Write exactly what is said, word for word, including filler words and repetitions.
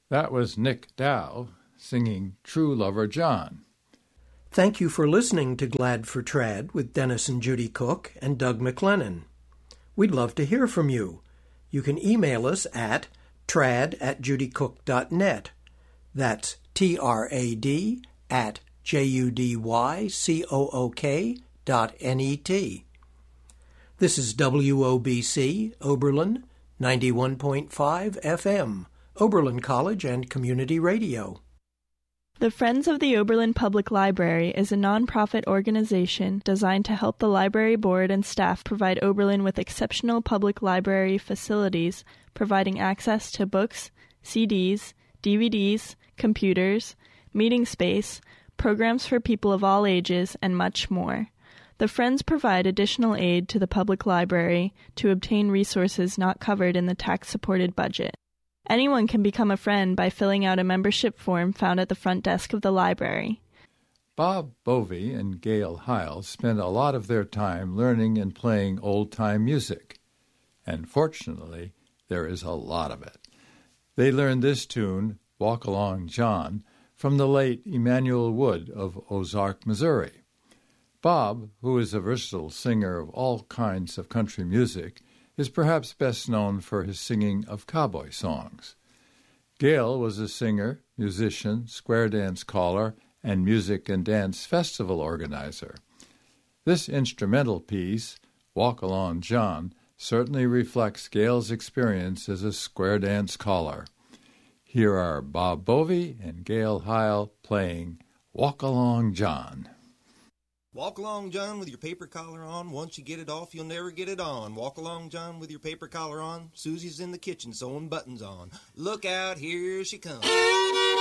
That was Nick Dow singing True Lover John. Thank you for listening to Glad for Trad with Dennis and Judy Cook and Doug McLennan. We'd love to hear from you. You can email us at trad at judycook dot net. That's T R A D at J U D Y C O O K dot N E T. This is W O B C, Oberlin, ninety-one point five F M, Oberlin College and Community Radio. The Friends of the Oberlin Public Library is a nonprofit organization designed to help the library board and staff provide Oberlin with exceptional public library facilities, providing access to books, C Ds, D V Ds, computers, meeting space, programs for people of all ages, and much more. The Friends provide additional aid to the public library to obtain resources not covered in the tax-supported budget. Anyone can become a friend by filling out a membership form found at the front desk of the library. Bob Bovey and Gail Heil spend a lot of their time learning and playing old-time music, and fortunately, there is a lot of it. They learned this tune, Walk Along John, from the late Emanuel Wood of Ozark, Missouri. Bob, who is a versatile singer of all kinds of country music, is perhaps best known for his singing of cowboy songs. Gail was a singer, musician, square dance caller, and music and dance festival organizer. This instrumental piece, Walk Along John, certainly reflects Gail's experience as a square dance caller. Here are Bob Bovey and Gail Heil playing Walk Along John. Walk along, John, with your paper collar on. Once you get it off, you'll never get it on. Walk along, John, with your paper collar on. Susie's in the kitchen sewing buttons on. Look out, here she comes.